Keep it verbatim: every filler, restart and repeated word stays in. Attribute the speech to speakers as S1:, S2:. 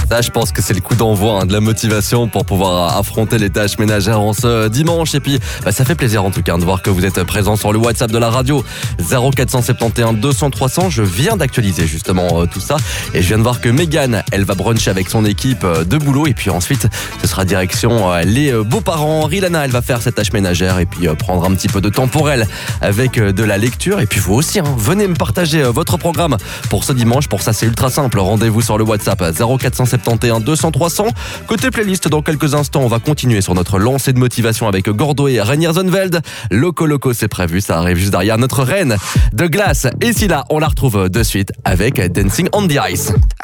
S1: Là, je pense que c'est le coup d'envoi hein, de la motivation pour pouvoir affronter les tâches ménagères en ce dimanche. Et puis, bah, ça fait plaisir en tout cas de voir que vous êtes présent sur le WhatsApp de la radio zéro quatre cent soixante et onze deux cents trois cents. Je viens d'actualiser justement euh, tout ça et je viens de voir que Mégane, elle va bruncher avec son équipe euh, de boulot et puis ensuite, ce sera direction euh, les euh, beaux-parents. Rilana, elle va faire cette tâche ménagère et puis euh, prendre un petit peu de temps pour elle avec euh, de la lecture. Et puis vous aussi, hein, venez me partager euh, votre programme pour ce dimanche. Pour ça, c'est ultra simple. Rendez-vous sur le WhatsApp zéro quatre cent soixante et onze deux cents trois cents. Côté playlist, dans quelques instants, on va continuer sur notre lancée de motivation avec Gordo et Reinier Zonveld. Loco Loco, c'est prévu, ça arrive juste derrière notre reine de glace. Et si là, on la retrouve de suite avec Dancing on the Ice.